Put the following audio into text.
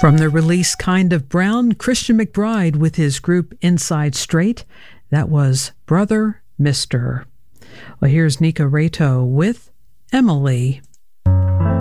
From the release Kind of Brown, Christian McBride with his group Inside Straight. That was Brother Mister. Well, here's Nika Rato with Emily.